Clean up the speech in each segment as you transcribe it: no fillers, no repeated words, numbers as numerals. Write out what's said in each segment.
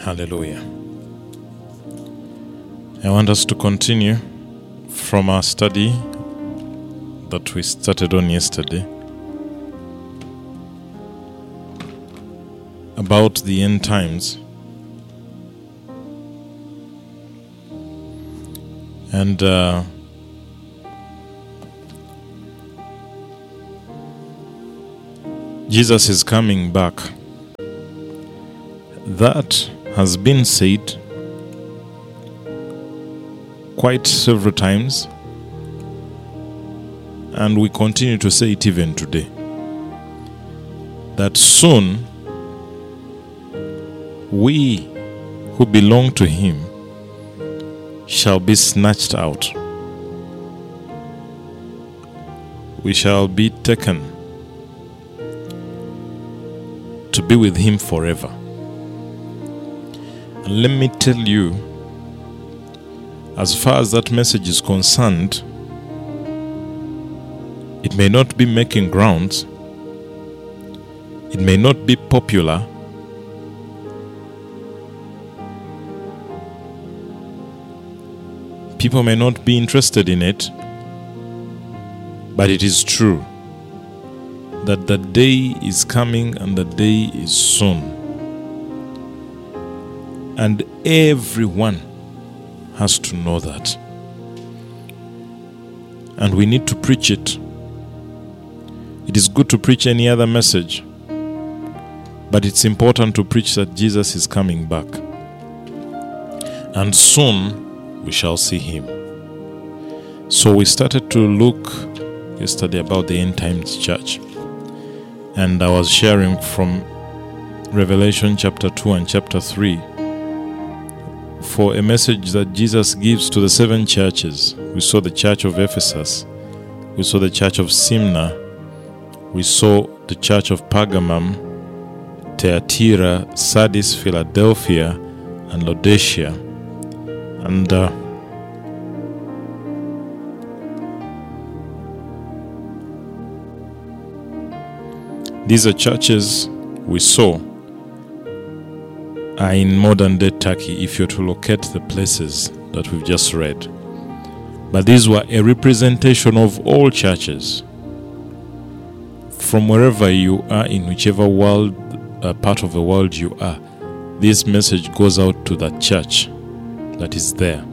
Hallelujah. I want us to continue from our study that we started on yesterday about the end times. And Jesus is coming back. That has been said quite several times, and we continue to say it even today, that soon we who belong to Him shall be snatched out. We shall be taken to be with Him forever. And let me tell you, as far as that message is concerned, it may not be making grounds, it may not be popular, people may not be interested in it, but it is true that the day is coming and the day is soon. And everyone has to know that. And we need to preach it. It is good to preach any other message, but it's important to preach that Jesus is coming back. And soon we shall see Him. So we started to look yesterday about the end times church. And I was sharing from Revelation chapter 2 and chapter 3 for a message that Jesus gives to the 7 churches. We saw the church of Ephesus, we saw the church of Smyrna, we saw the church of Pergamum, Thyatira, Sardis, Philadelphia, and Laodicea. And these are churches we saw are in modern-day Turkey, if you're to locate the places that we've just read. But these were a representation of all churches. From wherever you are, in whichever world, part of the world you are, this message goes out to that church that is there.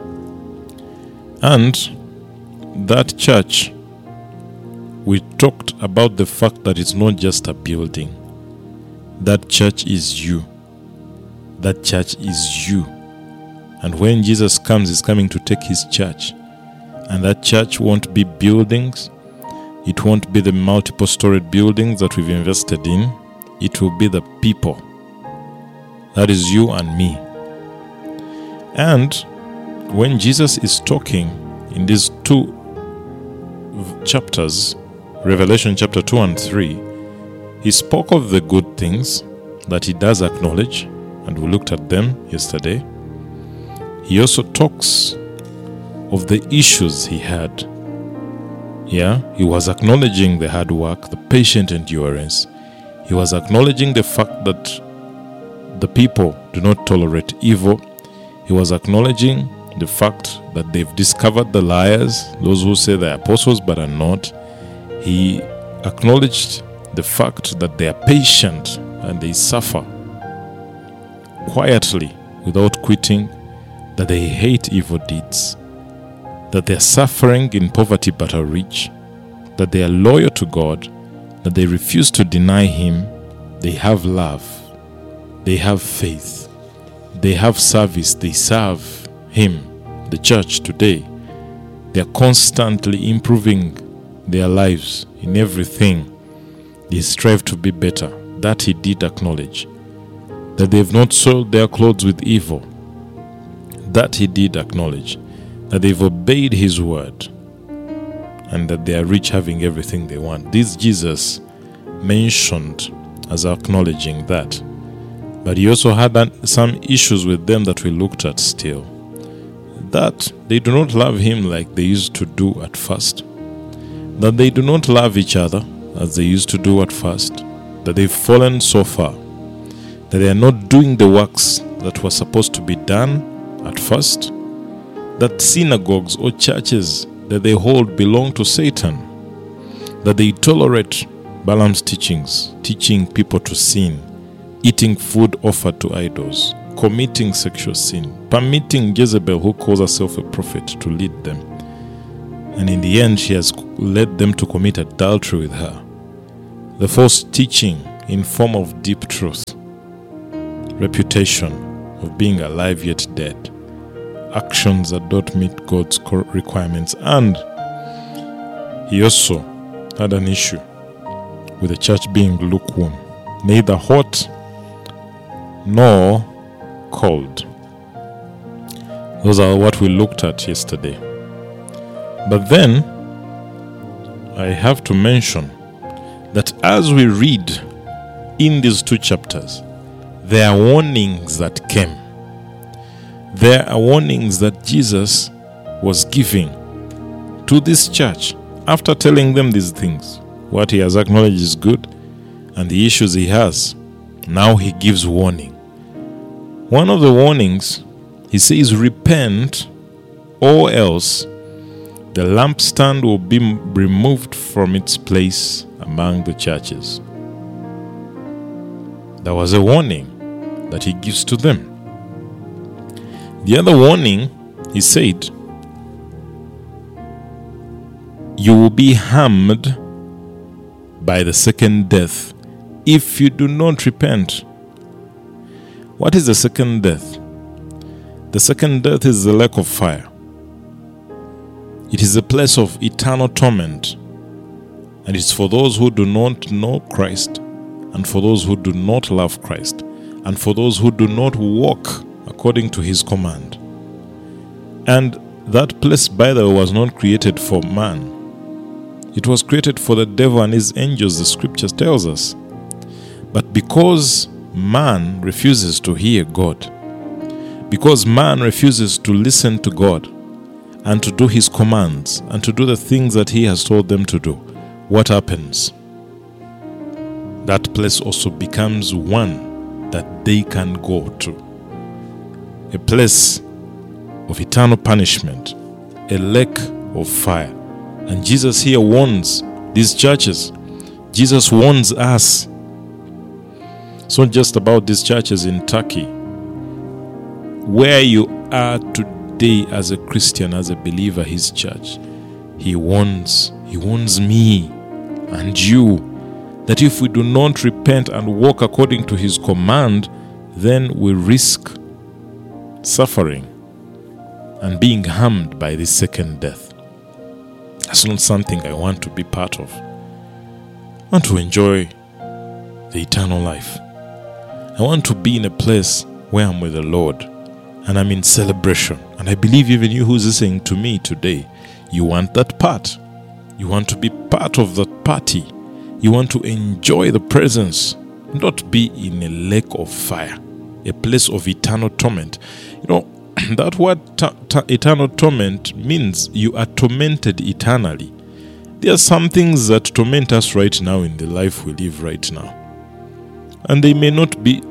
And that church, we talked about the fact that it's not just a building. That church is you. That church is you. And when Jesus comes, He's coming to take His church. And that church won't be buildings. It won't be the multiple-storied buildings that we've invested in. It will be the people. That is you and me. And when Jesus is talking in these 2 chapters, Revelation chapter 2 and 3, He spoke of the good things that He does acknowledge, and we looked at them yesterday. He also talks of the issues He had. He was acknowledging the hard work, the patient endurance. He was acknowledging the fact that the people do not tolerate evil. He was acknowledging the fact that they've discovered the liars, those who say they're apostles but are not. He acknowledged the fact that they are patient and they suffer quietly without quitting, that they hate evil deeds, that they are suffering in poverty but are rich, that they are loyal to God, that they refuse to deny Him, they have love, they have faith, they have service, they serve Him, the church today. They are constantly improving their lives in everything. They strive to be better. That He did acknowledge. That they have not soiled their clothes with evil. That He did acknowledge. That they've obeyed His word. And that they are rich, having everything they want. This Jesus mentioned as acknowledging that. But He also had some issues with them that we looked at still. That they do not love Him like they used to do at first. That they do not love each other as they used to do at first. That they've fallen so far. That they are not doing the works that were supposed to be done at first, that synagogues or churches that they hold belong to Satan, that they tolerate Balaam's teachings, teaching people to sin, eating food offered to idols, committing sexual sin, permitting Jezebel, who calls herself a prophet, to lead them. And in the end, she has led them to commit adultery with her. The false teaching in form of deep truth, reputation of being alive yet dead, actions that don't meet God's requirements. And he also had an issue with the church being lukewarm, neither hot nor cold. Those are what we looked at yesterday. But then I have to mention that as we read in these two chapters, there are warnings that came. There are warnings that Jesus was giving to this church after telling them these things. What he has acknowledged is good and the issues he has. Now he gives warning. One of the warnings, he says, repent, or else the lampstand will be removed from its place among the churches. There was a warning that he gives to them. The other warning, he said, you will be harmed by the second death if you do not repent. What is the second death? The second death is the lake of fire. It is a place of eternal torment, and it's for those who do not know Christ, and for those who do not love Christ, and for those who do not walk according to his command. And that place, by the way, was not created for man. It was created for the devil and his angels, the scriptures tells us. But because man refuses to hear God, because man refuses to listen to God and to do his commands and to do the things that he has told them to do, what happens? That place also becomes one that they can go to. A place of eternal punishment, a lake of fire. And Jesus here warns these churches. Jesus warns us. It's not just about these churches in Turkey. Where you are today as a Christian, as a believer, his church, he warns me and you that if we do not repent and walk according to his command, then we risk suffering and being harmed by this second death. That's not something I want to be part of. I want to enjoy the eternal life. I want to be in a place where I'm with the Lord and I'm in celebration. And I believe even you who's listening to me today, you want that part. You want to be part of that party. You want to enjoy the presence, not be in a lake of fire, a place of eternal torment. You know, that word eternal torment means you are tormented eternally. There are some things that torment us right now in the life we live right now. And they may not be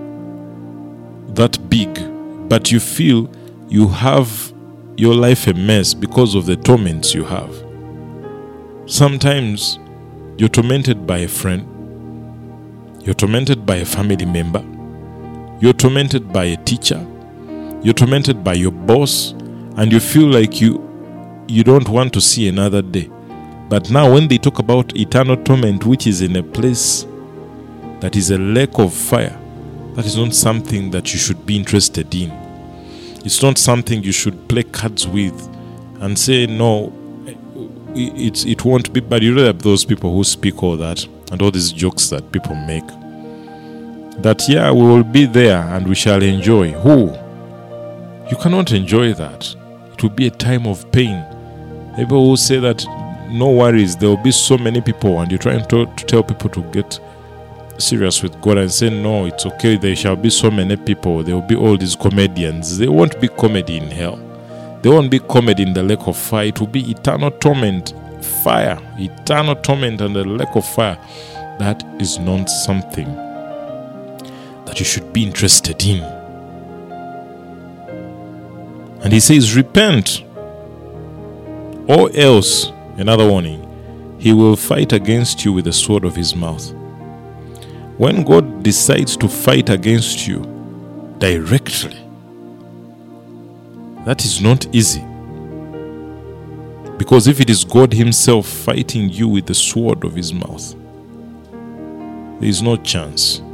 that big, but you feel you have your life a mess because of the torments you have. Sometimes you're tormented by a friend. You're tormented by a family member. You're tormented by a teacher. You're tormented by your boss. And you feel like you don't want to see another day. But now when they talk about eternal torment, which is in a place that is a lake of fire, that is not something that you should be interested in. It's not something you should play cards with and say, no, it won't be. But you know that those people who speak all that and all these jokes that people make, that yeah, we will be there and we shall enjoy. Who? You cannot enjoy that. It will be a time of pain. People will say that no worries, there will be so many people, and you're trying to tell people to get serious with God and say, no, it's okay, there shall be so many people, there will be all these comedians. There won't be comedy in hell. There won't be comedy in the lake of fire. It will be eternal torment, fire, eternal torment and the lake of fire. That is not something that you should be interested in. And he says, repent, or else, another warning, he will fight against you with the sword of his mouth. When God decides to fight against you directly, that is not easy. Because if it is God himself fighting you with the sword of his mouth, there is no chance.